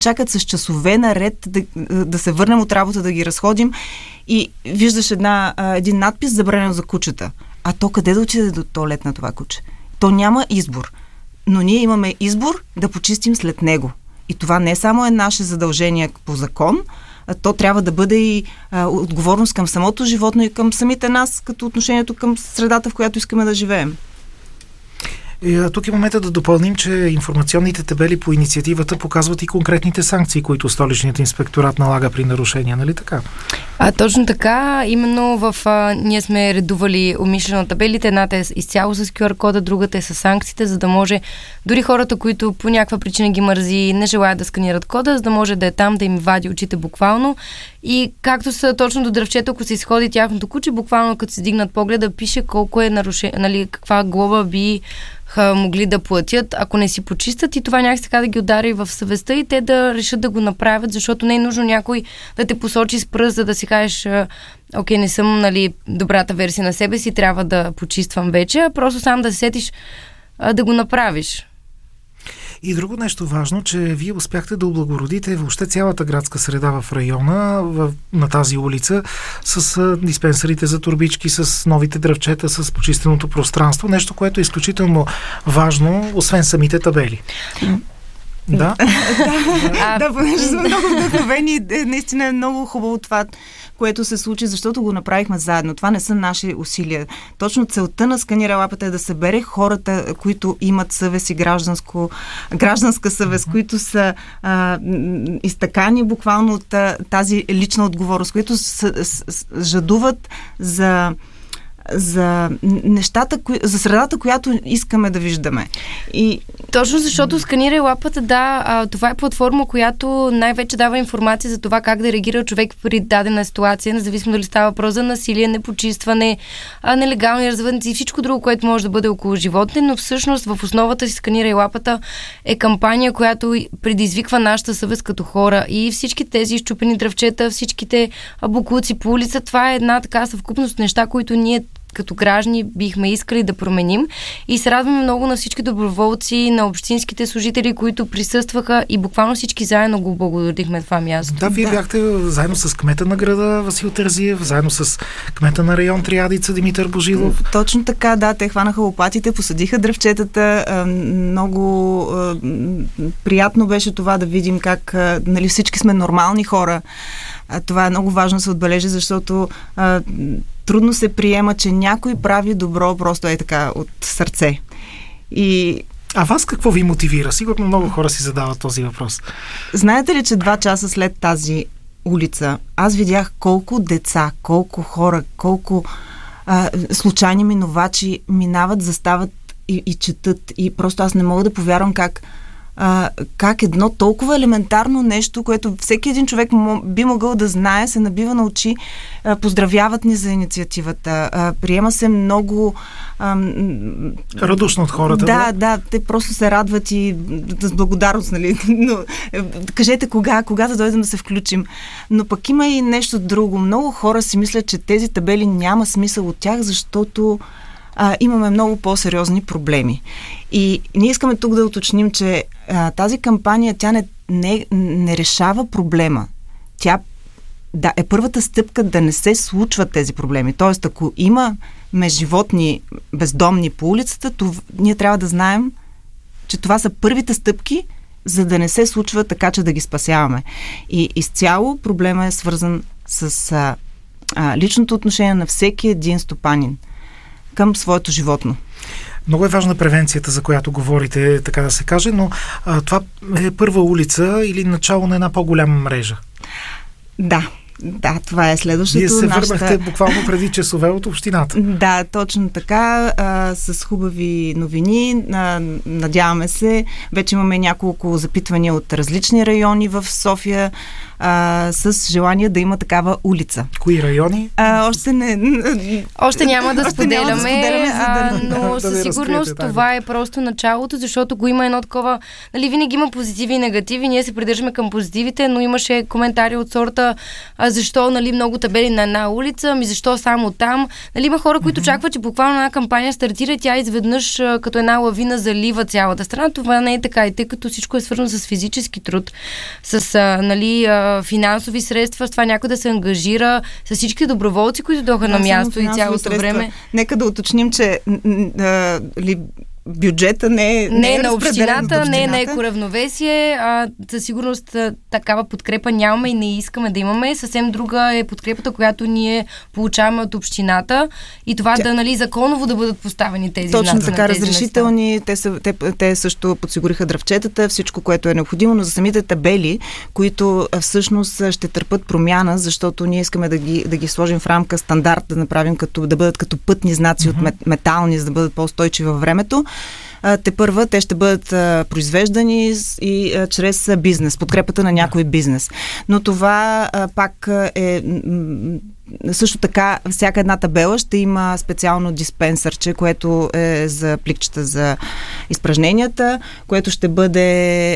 чакат с часове наред да се върнем от работа, да ги разходим и виждаш един надпис забранено за кучета. А то къде да отиде до тоалет на това куче? То няма избор. Но ние имаме избор да почистим след него. И това не само е наше задължение по закон, то трябва да бъде и отговорност към самото животно и към самите нас, като отношението към средата, в която искаме да живеем. Тук е момента да допълним, че информационните табели по инициативата показват и конкретните санкции, които Столичният инспекторат налага при нарушения, нали така? Точно така. Именно ние сме редували умишлено табелите. Едната е изцяло с QR-кода, другата е с санкциите, за да може дори хората, които по някаква причина ги мързи, не желаят да сканират кода, за да може да е там, да им вади очите буквално. И както са точно до дръвчето, ако се изходи тяхното куче, буквално като се дигнат погледа, пише колко е нарушение, нали, каква глоба би могли да платят, ако не си почистят, и това някак така да ги удари в съвестта и те да решат да го направят, защото не е нужно някой да те посочи с пръст, за да си кажеш, окей, не съм, нали, добрата версия на себе си, трябва да почиствам вече, а просто сам да се сетиш да го направиш. И друго нещо важно, че вие успяхте да облагородите въобще цялата градска среда в района, на тази улица, с диспенсерите за торбички, с новите дръвчета, с почистеното пространство. Нещо, което е изключително важно, освен самите табели. Да? Да, понеже сме много вдъхновени. Наистина е много хубаво това, което се случи, защото го направихме заедно. Това не са наши усилия. Точно целта на Сканирай лапата е да събере хората, които имат съвест и гражданска съвест, които са изтъкани буквално от тази лична отговорност, които жадуват за нещата, за средата, която искаме да виждаме. И точно защото Сканирай лапата, това е платформа, която най-вече дава информация за това как да реагира човек при дадена ситуация, независимо дали става въпрос за насилие, непочистване, нелегални развъдници и всичко друго, което може да бъде около животни, но всъщност в основата си Сканирай лапата е кампания, която предизвиква нашата съвест като хора, и всички тези изчупени дръвчета, всичките боклуци по улица, това е една така съвкупност неща, които ние като граждани бихме искали да променим, и се радваме много на всички доброволци, на общинските служители, които присъстваха, и буквално всички заедно го благодарихме това място. Да, вие бяхте заедно с кмета на града Васил Терзиев, заедно с кмета на район Триадица Димитър Божилов. Точно така, да, те хванаха лопатите, посадиха дръвчетата. Много приятно беше това да видим как нали, всички сме нормални хора. Това е много важно да се отбележи, защото трудно се приема, че някой прави добро просто е така от сърце. А вас какво ви мотивира? Сигурно много хора си задават този въпрос. Знаете ли, че 2 часа след тази улица аз видях колко деца, колко хора, колко случайни минувачи минават, застават и четат. И просто аз не мога да повярвам как едно толкова елементарно нещо, което всеки един човек би могъл да знае, се набива на очи. Поздравяват ни за инициативата. Приема се много радушно от хората. Да, те просто се радват и с благодарност, нали? Но, кажете кога да дойдем да се включим. Но пък има и нещо друго. Много хора си мислят, че тези табели няма смисъл от тях, защото имаме много по-сериозни проблеми. И ние искаме тук да уточним, че тази кампания, тя не решава проблема. Тя е първата стъпка да не се случват тези проблеми. Тоест, ако имаме животни бездомни по улицата, ние трябва да знаем, че това са първите стъпки, за да не се случва така, че да ги спасяваме. И изцяло проблема е свързан с личното отношение на всеки един стопанин към своето животно. Много е важна превенцията, за която говорите, така да се каже, но това е първа улица или начало на една по-голяма мрежа? Да, това е следващото. Вие се върнахте буквално преди часове от общината. Да, точно така, с хубави новини. Надяваме се. Вече имаме няколко запитвания от различни райони в София. с желание да има такава улица. Кои райони? Още няма да споделяме, но да със сигурност това е просто началото, защото го има едно такова, нали, винаги има позитиви и негативи, ние се придържаме към позитивите, но имаше коментари от сорта, защо, нали, много табели на една улица, защо само там. Нали, има хора, които очакват, че буквално една кампания стартира, тя изведнъж като една лавина залива цялата страна. Това не е така, и тъй като всичко е свързано с физически труд, с нали, финансови средства, с това някой да се ангажира, с всички доброволци, които дойдоха на място и цялото време. Нека да уточним, че бюджета не е на общината, не е на екоравновесие. Със сигурност такава подкрепа нямаме и не искаме да имаме. Съвсем друга е подкрепата, която ние получаваме от общината, и това да, нали, законово да бъдат поставени тези знаци. Точно така, разрешителни. Те също подсигуриха дръвчетата, всичко, което е необходимо, но за самите табели, които всъщност ще търпят промяна, защото ние искаме да ги сложим в рамка стандарт, да направим да бъдат като пътни знаци от метални, за да бъдат по-устойчиви във времето. Тепърва те ще бъдат произвеждани и чрез бизнес, подкрепата на някой бизнес. Но това пак е също така, всяка една табела ще има специално диспенсърче, което е за пликчета за изпражненията, което ще бъде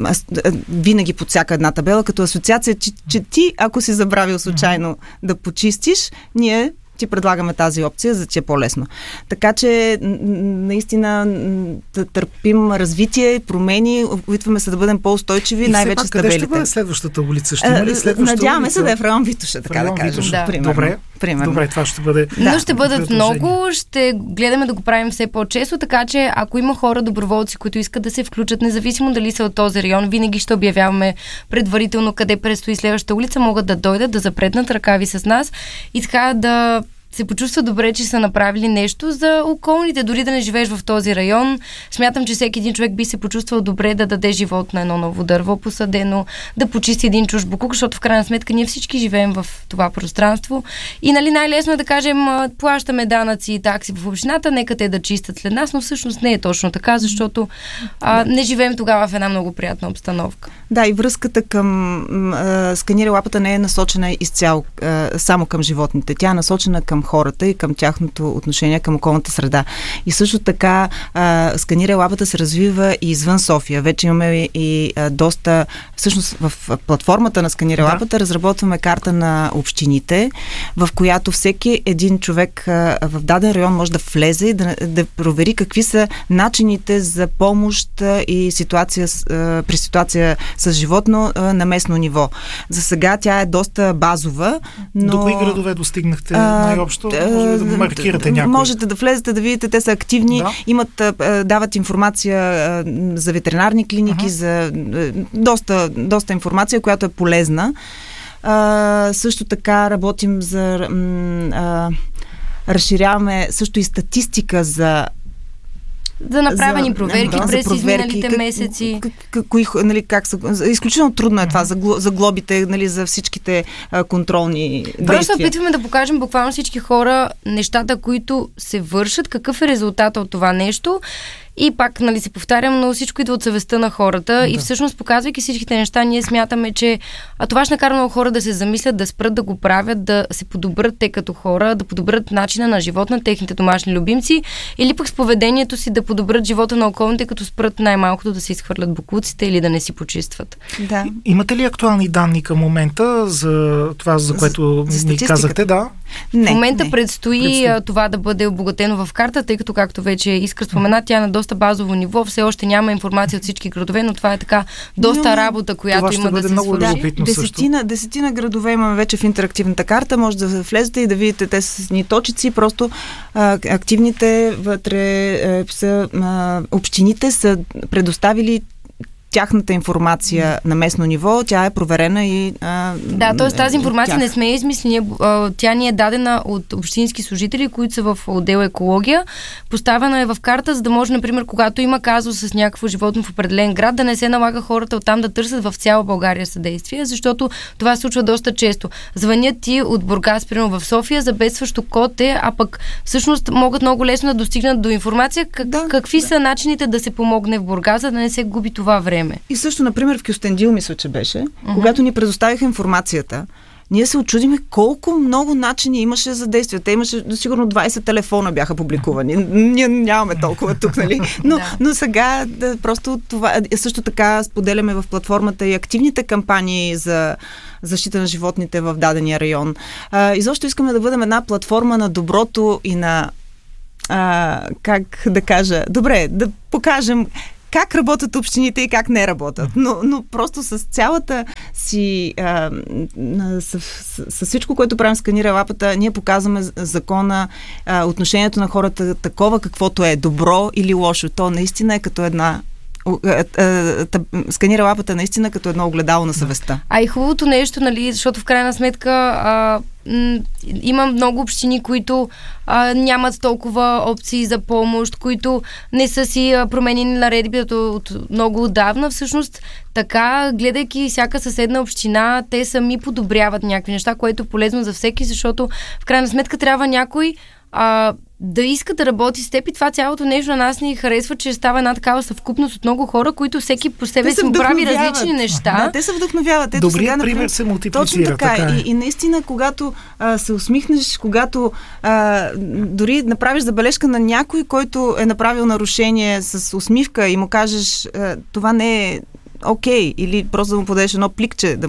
винаги под всяка една табела, като асоциация, че ти, ако си забравил случайно да почистиш, ние ти предлагаме тази опция, за да ти е по-лесно. Така че наистина да търпим развитие, промени, опитваме се да бъдем по-устойчиви, най-вече с табелите. Къде ще бъде следващата улица? Ще има ли следващата Надяваме улица? се да е в район Витоша, така да кажем. Да. Добре, това ще бъде. Но ще бъдат много, ще гледаме да го правим все по-често, така че ако има хора, доброволци, които искат да се включат, независимо дали са от този район, винаги ще обявяваме предварително къде предстои следващата улица, могат да дойдат, да запретнат ръкави с нас и така да се почувства добре, че са направили нещо за околните, дори да не живееш в този район. Смятам, че всеки един човек би се почувствал добре да даде живот на едно ново дърво посадено, да почисти един чуж боклук, защото в крайна сметка ние всички живеем в това пространство. И нали най-лесно е да кажем, плащаме данъци и такси в общината, нека те да чистят след нас, но всъщност не е точно така, защото не живеем тогава в една много приятна обстановка. Да, и връзката към сканирай лапата не е насочена изцяло само към животните. Тя е насочена към хората и към тяхното отношение към околната среда. И също така сканирай лапата се развива и извън София. Вече имаме и доста... Всъщност в платформата на сканирай лапата разработваме карта на общините, в която всеки един човек в даден район може да влезе и да провери какви са начините за помощ и при ситуация с животно на местно ниво. За сега тя е доста базова, но... До кои градове достигнахте най-общо? Може да маркирате някой? Можете да влезете, да видите, те са активни, дават информация за ветеринарни клиники, за доста информация, която е полезна. Също така работим за разширяваме също и статистика за направени проверки през изминалите месеци. Изключително трудно е това за глобите, нали, за всичките контролни действия. Просто опитваме да покажем буквално всички хора нещата, които се вършат, какъв е резултата от това нещо. И пак, нали, се повтарям, но всичко идва от съвестта на хората и всъщност, показвайки всичките неща, ние смятаме, че това ще накара много хора да се замислят, да спрат да го правят, да се подобрят те като хора, да подобрят начина на живот на техните домашни любимци или пък с поведението си да подобрят живота на околните, като спрат най-малкото да се изхвърлят боклуците или да не си почистват. Да. Имате ли актуални данни към момента за това, за което ни казахте? Да. В момента предстои това да бъде обогатено в карта, тъй като, както вече Искра спомена, тя на доста базово ниво. Все още няма информация от всички градове, но това е така доста работа, която има да се свърши. Десетина градове имаме вече в интерактивната карта. Може да влезете и да видите, те са ни точици. Просто активните вътре общините са предоставили тяхната информация на местно ниво, тя е проверена и... т.е. тази информация не сме измислили. Тя ни е дадена от общински служители, които са в отдел екология. Поставена е в карта, за да може, например, когато има казус с някакво животно в определен град, да не се налага хората оттам да търсят в цяла България съдействие, защото това се случва доста често. Звънят ти от Бургас, примерно в София, за бедстващо коте, а пък всъщност могат много лесно да достигнат до информация какви са начините да се помогне в Бургас, за да не се губи това време. време. И също, например, в Кюстендил, мисля, че беше, когато ни предоставиха информацията, ние се очудиме колко много начини имаше за действие. Те имаше, сигурно 20 телефона бяха публикувани. Ние нямаме толкова тук, нали? Но сега просто това... Също така споделяме в платформата и активните кампании за защита на животните в дадения район. Изобщо искаме да бъдем една платформа на доброто и на как да кажа... Добре, да покажем как работят общините и как не работят. Но просто с цялата си... с всичко, което правим Сканирай лапата, ние показваме закона, отношението на хората такова, каквото е добро или лошо. То наистина е като една... Сканира лапата наистина като едно огледало на съвестта. А и хубавото нещо, нали, защото в крайна сметка има много общини, които нямат толкова опции за помощ, които не са си променени наредбите от много отдавна. Всъщност, така, гледайки всяка съседна община, те сами подобряват някакви неща, което е полезно за всеки, защото в крайна сметка трябва някой да иска да работи с теб и това цялото нещо на нас ни харесва, че става една такава съвкупност от много хора, които всеки по себе си прави различни неща. Да, те се вдъхновяват. Добрият пример се мултиплицира. Точно така. И наистина, когато се усмихнеш, когато дори направиш забележка на някой, който е направил нарушение с усмивка и му кажеш това не е окей, или просто да му подадеш едно пликче,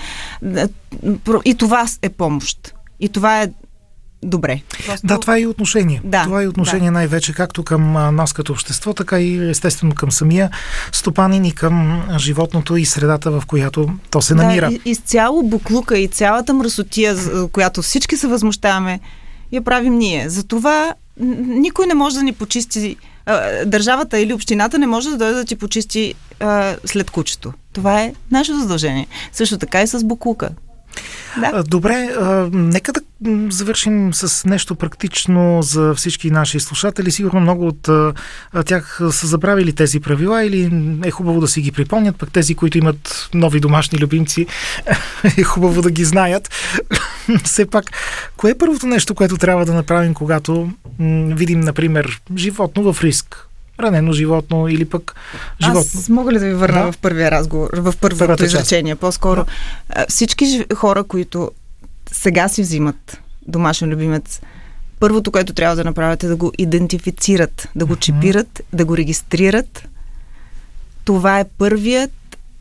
и това е помощ. И това е добре. Просто... Да, това е и отношение. Да, това е отношение най-вече както към нас като общество, така и естествено към самия стопанин и към животното и средата, в която то се намира. Да, изцяло буклука и цялата мръсотия, за която всички се възмущаваме, я правим ние. Затова никой не може да ни почисти, държавата или общината не може да дойде да ти почисти след кучето. Това е нашето задължение. Също така и с буклука. Да. Добре, нека да завършим с нещо практично за всички наши слушатели. Сигурно много от тях са забравили тези правила или е хубаво да си ги припомнят, пък тези, които имат нови домашни любимци, е хубаво да ги знаят. Все пак, кое е първото нещо, което трябва да направим, когато видим, например, животно в риск? Ранено животно или пък животно. Аз мога ли да ви върна в първия разговор, в първото изречение? По-скоро всички хора, които сега си взимат домашен любимец, първото, което трябва да направят е да го идентифицират, да го чипират, да го регистрират. Това е първият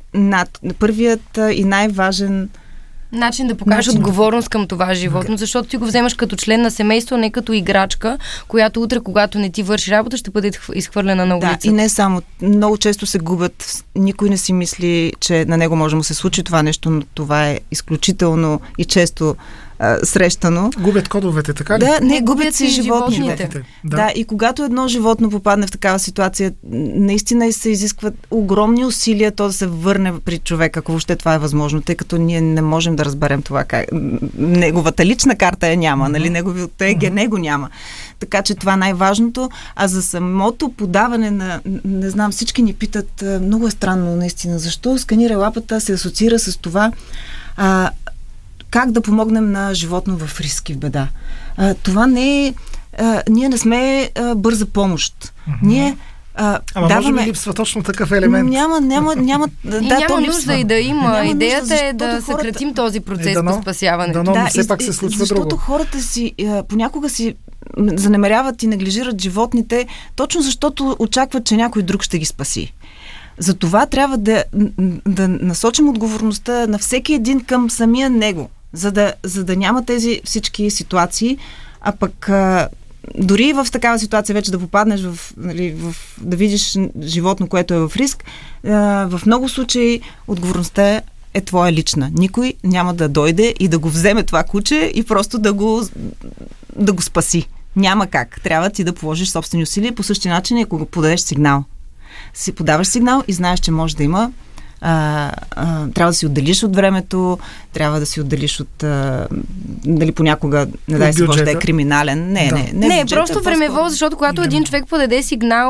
и най-важен начин да покажеш отговорност към това животно, защото ти го вземаш като член на семейство, не като играчка, която утре, когато не ти върши работа, ще бъде изхвърлена на улицата. Да, и не само. Много често се губят. Никой не си мисли, че на него може да му се случи това нещо, но това е изключително и често срещано. Губят кодовете, така ли? Да, не, губят си животните. Да, и когато едно животно попадне в такава ситуация, наистина се изискват огромни усилия то да се върне при човека, ако въобще това е възможно, тъй като ние не можем да разберем това. Неговата лична карта я няма, нали? Неговото ЕГН го няма. Така че това е най-важното. А за самото подаване на, не знам, всички ни питат, много е странно наистина, защо Сканирай лапата се асоциира с това, как да помогнем на животно в риск и в беда. Това не е... ние не сме бърза помощ. Ние може би липсва точно такъв елемент. Няма нужда и да има. Идеята е да съкратим този процес по спасяване. Да, все пак се случва защото друго. Хората си понякога си занемеряват и неглижират животните, точно защото очакват, че някой друг ще ги спаси. Затова трябва да насочим отговорността на всеки един към самия него, за да няма тези всички ситуации, а пък дори в такава ситуация вече да попаднеш да видиш животно, което е в риск, в много случаи отговорността е твоя лична. Никой няма да дойде и да го вземе това куче и просто да го спаси. Няма как. Трябва ти да положиш собствени усилия по същия начин, ако го подадеш сигнал. Си подаваш сигнал и знаеш, че може да има трябва да си отделиш от времето, трябва да си отделиш от дали понякога, не дай си Боже да е криминален. Не, просто времево, защото когато един човек подаде сигнал,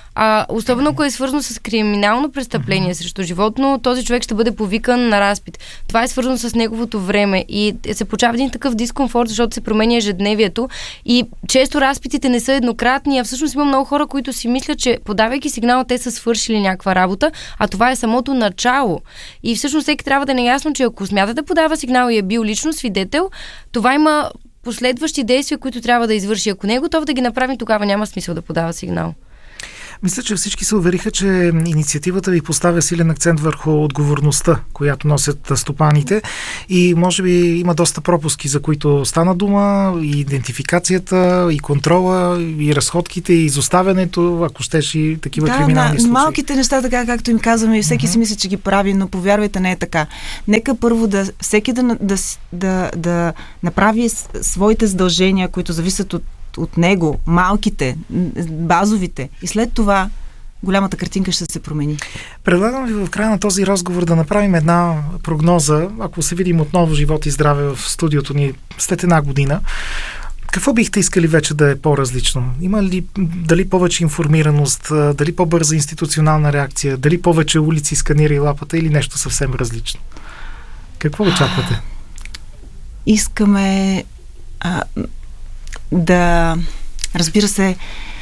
Особено ако е свързано с криминално престъпление срещу животно, този човек ще бъде повикан на разпит. Това е свързано с неговото време и се получава един такъв дискомфорт, защото се променя ежедневието и често разпитите не са еднократни, а всъщност има много хора, които си мислят, че подавайки сигнал, те са свършили някаква работа, а това е самото начало. И всъщност всеки трябва да е наясно, че ако смята да подава сигнал и е бил лично свидетел, това има последващи действия, които трябва да извърши. Ако не е готов да ги направи, тогава няма смисъл да подава сигнал. Мисля, че всички се увериха, че инициативата ви поставя силен акцент върху отговорността, която носят стопаните и може би има доста пропуски, за които стана дума, и идентификацията, и контрола, и разходките, и изоставянето, ако щеш и такива криминални случаи. Малките неща, така както им казваме, и всеки си мисли, че ги прави, но повярвайте, не е така. Нека първо всеки да направи своите задължения, които зависят от него, малките, базовите. И след това голямата картинка ще се промени. Предлагам ви в края на този разговор да направим една прогноза, ако се видим отново живот и здраве в студиото ни след една година. Какво бихте искали вече да е по-различно? Има ли дали повече информираност, дали по-бърза институционална реакция, дали повече улици, сканира и лапата или нещо съвсем различно? Какво очаквате? Искаме да... Разбира се,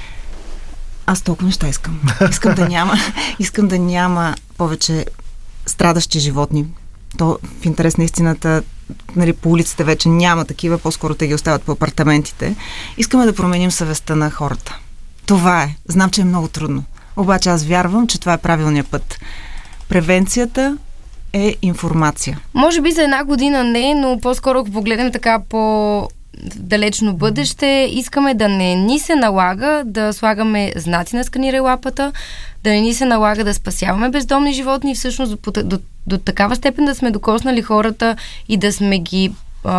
аз толкова неща искам. Искам да няма повече страдащи животни. То в интерес на истината, нали, по улиците вече няма такива, по-скоро те ги оставят по апартаментите. Искаме да променим съвестта на хората. Това е. Знам, че е много трудно. Обаче аз вярвам, че това е правилният път. Превенцията е информация. Може би за една година не, но по-скоро ако погледнем така по-далечно бъдеще, искаме да не ни се налага да слагаме знаци на сканирай лапата, да не ни се налага да спасяваме бездомни животни и всъщност до такава степен да сме докоснали хората и да сме ги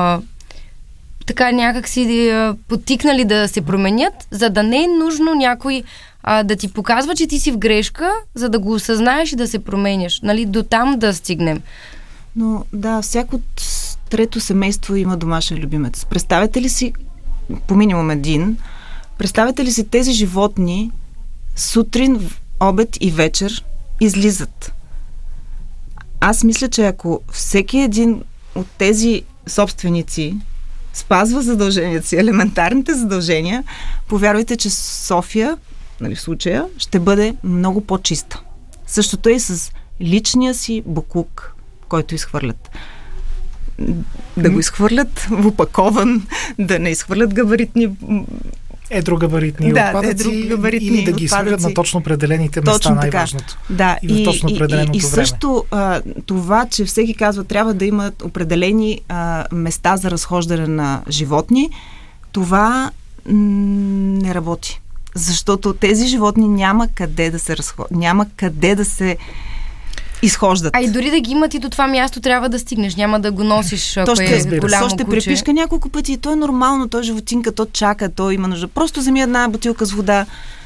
така някак си потикнали да се променят, за да не е нужно някой да ти показва, че ти си в грешка, за да го осъзнаеш и да се променяш. Нали, до там да стигнем. Но да, всяко трето семейство има домашен любимец. Представете ли си, по минимум един, представете ли си тези животни сутрин, обед и вечер излизат? Аз мисля, че ако всеки един от тези собственици спазва задълженията си, елементарните задължения, повярвайте, че София, нали, в случая, ще бъде много по-чиста. Същото е и с личния си боклук, който изхвърлят. Да го изхвърлят в опакован, да не изхвърлят габаритни едрогабаритни отпадъци или да ги изхвърлят на точно определените места, точно най-важното. Да, и в точно определеното време. И също това, че всеки казва, трябва да имат определени места за разхождане на животни, това не работи. Защото тези животни няма къде да се няма къде да се изхождат. А и дори да ги имат и до това място трябва да стигнеш. Няма да го носиш, ако е голямо куче. То ще препишка няколко пъти и то е нормално. То е животинка, то чака, то има нужда. Просто вземи една бутилка с вода,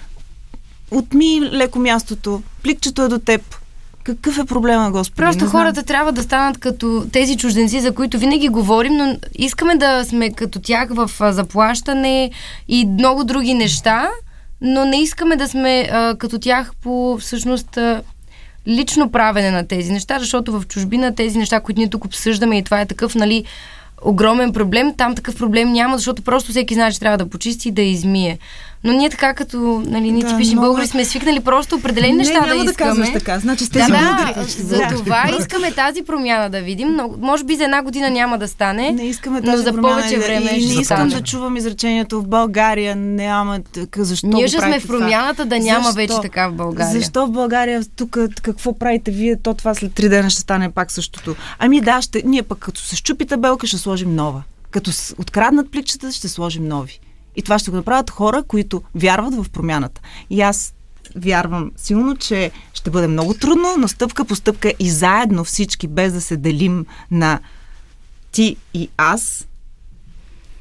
отми леко мястото, пликчето е до теб. Какъв е проблема, Господи? Просто хората трябва да станат като тези чужденци, за които винаги говорим, но искаме да сме като тях в заплащане и много други неща, но не искаме да сме като тях по всъщност лично правене на тези неща, защото в чужбина тези неща, които ние тук обсъждаме и това е такъв, нали, огромен проблем, там такъв проблем няма, защото просто всеки знае, че трябва да почисти и да измие. Но ние така като, нали, ние типични българи сме свикнали просто определени неща да искаме. Да казваш така, значи сте за това искаме тази промяна да видим, но може би за една година няма да стане, не искаме тази но за повече време ще стане. Не искам да чувам изречението в България няма, защо ние ще сме в промяната да няма вече така в България. Защо в България тук какво правите вие, то това след 3 дена ще стане пак същото. Ами да, ние пък като се щупи табелка ще сложим нова. Като откраднат пликчета ще сложим нови. И това ще го направят хора, които вярват в промяната. И аз вярвам силно, че ще бъде много трудно, но стъпка по стъпка и заедно всички, без да се делим на ти и аз,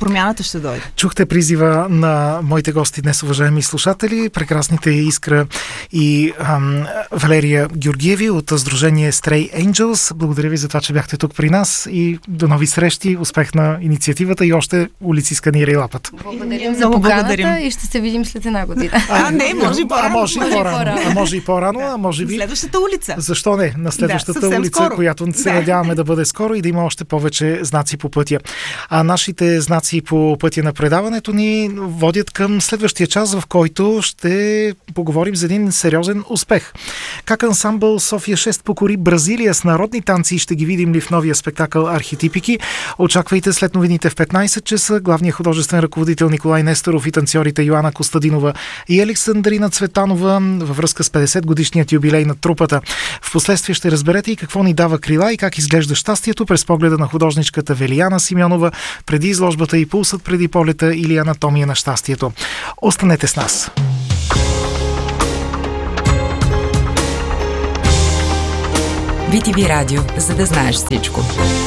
промяната ще дойде. Чухте призива на моите гости днес, уважаеми слушатели, прекрасните Искра и Валерия Георгиеви от Сдружение Stray Angels. Благодаря ви за това, че бяхте тук при нас и до нови срещи, успех на инициативата и още улици Сканира и Лапът. Благодарим за поканата и ще се видим след една година. Може и по-рано. Може и по-рано, а може би... Следващата улица. Защо не? На следващата улица, скоро, която се надяваме да бъде скоро и да има още повече знаци по пътя. А нашите знаци по пътя на предаването ни водят към следващия час, в който ще поговорим за един сериозен успех. Как ансамбъл София 6 покори Бразилия с народни танци, ще ги видим ли в новия спектакъл Архетипики. Очаквайте след новините в 15 часа. Главният художествен ръководител Николай Несторов и танцорите Йоана Костадинова и Александрина Цветанова във връзка с 50 годишният юбилей на трупата. Впоследствие ще разберете и какво ни дава крила и как изглежда щастието през погледа на художничката Велияна Симеонова преди изложбата и Пулсът преди полета или Анатомия на щастието. Останете с нас! BTV Радио, за да знаеш всичко.